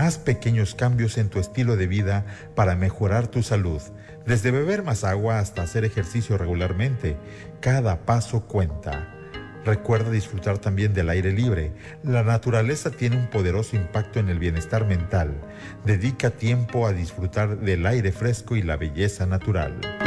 Haz pequeños cambios en tu estilo de vida para mejorar tu salud. Desde beber más agua hasta hacer ejercicio regularmente, cada paso cuenta. Recuerda disfrutar también del aire libre. La naturaleza tiene un poderoso impacto en el bienestar mental. Dedica tiempo a disfrutar del aire fresco y la belleza natural.